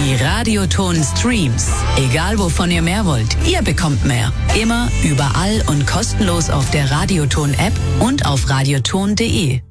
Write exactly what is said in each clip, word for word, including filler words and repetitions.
Die Radioton Streams. Egal wovon ihr mehr wollt, ihr bekommt mehr. Immer, überall und kostenlos auf der Radioton-App und auf radioton punkt de.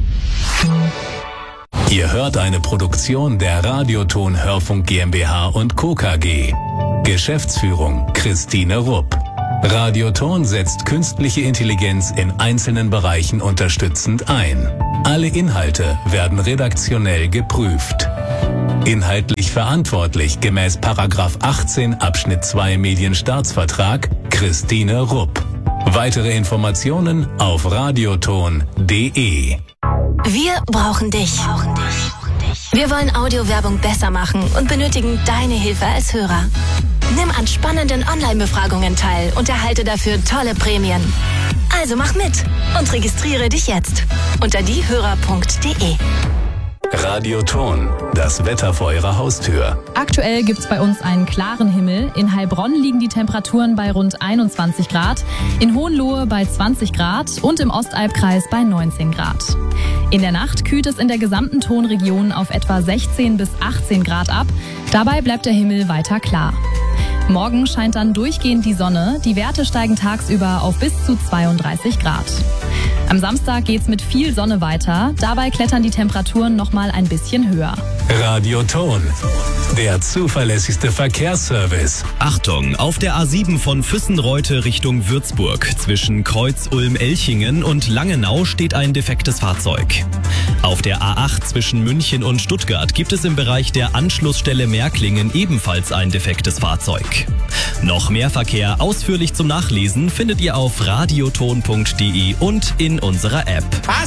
Ihr hört eine Produktion der Radioton Hörfunk GmbH und Co. K G. Geschäftsführung Christine Rupp. Radioton setzt künstliche Intelligenz in einzelnen Bereichen unterstützend ein. Alle Inhalte werden redaktionell geprüft. Inhaltlich verantwortlich gemäß Paragraph achtzehn Abschnitt zwei Medienstaatsvertrag Christine Rupp. Weitere Informationen auf radioton punkt de. Wir brauchen dich. Wir wollen Audiowerbung besser machen und benötigen deine Hilfe als Hörer. Nimm an spannenden Online-Befragungen teil und erhalte dafür tolle Prämien. Also mach mit und registriere dich jetzt unter diehörer punkt de. Radioton, das Wetter vor Ihrer Haustür. Aktuell gibt's bei uns einen klaren Himmel. In Heilbronn liegen die Temperaturen bei rund einundzwanzig Grad, in Hohenlohe bei zwanzig Grad und im Ostalbkreis bei neunzehn Grad. In der Nacht kühlt es in der gesamten Tonregion auf etwa sechzehn bis achtzehn Grad ab. Dabei bleibt der Himmel weiter klar. Morgen scheint dann durchgehend die Sonne. Die Werte steigen tagsüber auf bis zu zweiunddreißig Grad. Am Samstag geht's mit viel Sonne weiter. Dabei klettern die Temperaturen noch mal ein bisschen höher. Radioton, der zuverlässigste Verkehrsservice. Achtung, auf der A sieben von Füssenreute Richtung Würzburg zwischen Kreuz-Ulm-Elchingen und Langenau steht ein defektes Fahrzeug. Auf der A acht zwischen München und Stuttgart gibt es im Bereich der Anschlussstelle Märklingen ebenfalls ein defektes Fahrzeug. Noch mehr Verkehr ausführlich zum Nachlesen findet ihr auf radioton punkt de und in unserer App. Was?